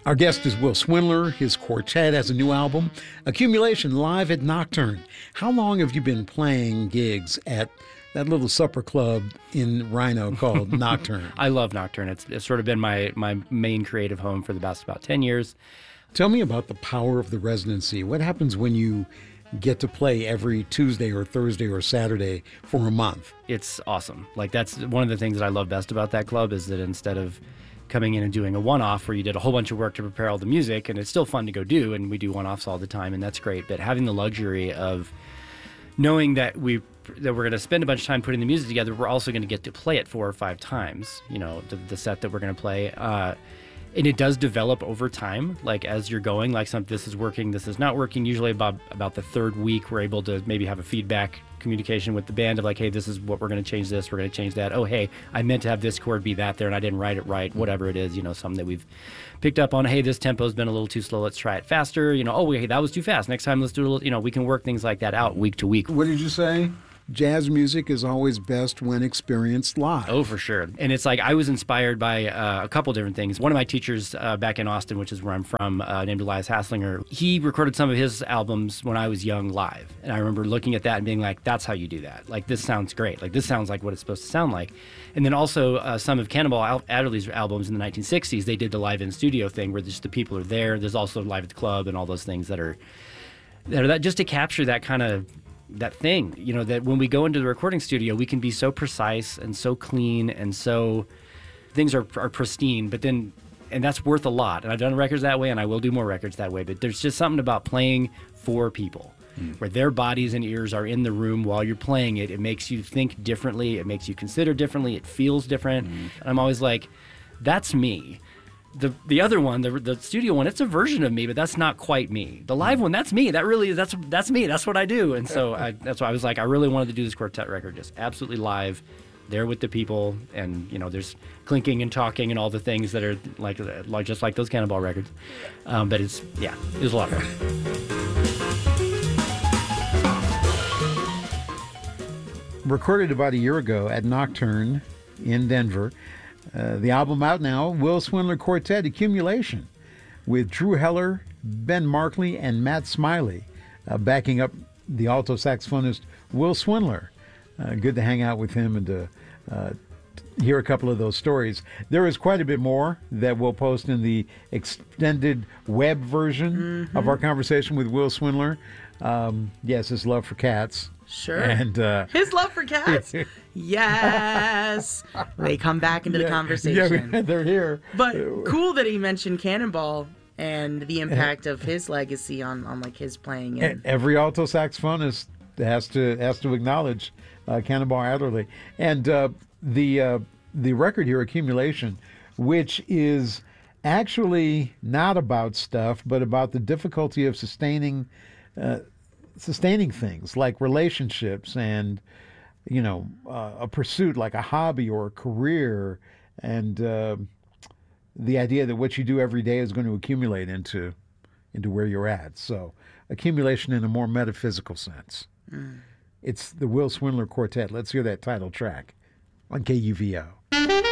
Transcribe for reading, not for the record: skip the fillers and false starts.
Our guest is Will Swindler. His quartet has a new album, Accumulation, live at Nocturne. How long have you been playing gigs at that little supper club in Rhino called Nocturne? I love Nocturne. It's sort of been my main creative home for the past about 10 years. Tell me about the power of the residency. What happens when you get to play every Tuesday or Thursday or Saturday for a month? It's awesome. Like, that's one of the things that I love best about that club, is that instead of coming in and doing a one-off where you did a whole bunch of work to prepare all the music, and it's still fun to go do, and we do one-offs all the time, and that's great, but having the luxury of knowing that we're going to spend a bunch of time putting the music together, we're also going to get to play it 4 or 5 times, the set that we're going to play. And it does develop over time, like as you're going, like this is working, this is not working. Usually about the third week, we're able to maybe have a feedback communication with the band of like, hey, this is what we're going to change this, we're going to change that. Oh, hey, I meant to have this chord be that there and I didn't write it right, whatever it is, something that we've picked up on. Hey, this tempo's been a little too slow, let's try it faster. Oh, hey, that was too fast. Next time, let's do a little, we can work things like that out week to week. What did you say? Jazz music is always best when experienced live. Oh, for sure. And it's like I was inspired by a couple different things. One of my teachers back in Austin, which is where I'm from, named Elias Hasslinger, he recorded some of his albums when I was young live. And I remember looking at that and being like, that's how you do that. Like, this sounds great. Like, this sounds like what it's supposed to sound like. And then also some of Cannonball Adderley's albums in the 1960s, they did the live in studio thing where just the people are there. There's also Live at the Club and all those things that are that just to capture that kind of that thing, that when we go into the recording studio, we can be so precise and so clean and so things are pristine, but then, and that's worth a lot. And I've done records that way and I will do more records that way, but there's just something about playing for people where their bodies and ears are in the room while you're playing it. It makes you think differently. It makes you consider differently. It feels different. And I'm always like, that's me. The other one, the studio one, it's a version of me, but that's not quite me. The live one, that's me. That really, that's me. That's what I do. And so that's why I was like, I really wanted to do this quartet record, just absolutely live, there with the people, and there's clinking and talking and all the things that are like just like those Cannonball records. But it was a lot of fun. Recorded about a year ago at Nocturne in Denver. The album out now, Will Swindler Quartet, Accumulation, with Drew Heller, Ben Markley, and Matt Smiley, backing up the alto saxophonist Will Swindler. Good to hang out with him and to hear a couple of those stories. There is quite a bit more that we'll post in the extended web version of our conversation with Will Swindler. Yes, his love for cats. Sure. And his love for cats. Yes. They come back into the conversation. Yeah, they're here. But cool that he mentioned Cannonball and the impact of his legacy on like his playing. And every alto saxophonist has to acknowledge Cannonball Adderley. And the record here, Accumulation, which is actually not about stuff, but about the difficulty of sustaining things like relationships and a pursuit like a hobby or a career, and the idea that what you do every day is going to accumulate into where you're at. So accumulation in a more metaphysical sense. It's the Will Swindler Quartet. Let's hear that title track on KUVO.